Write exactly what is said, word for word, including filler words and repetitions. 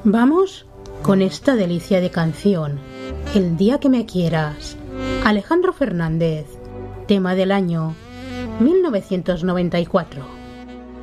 Vamos con esta delicia de canción, El día que me quieras, Alejandro Fernández, tema del año mil novecientos noventa y cuatro.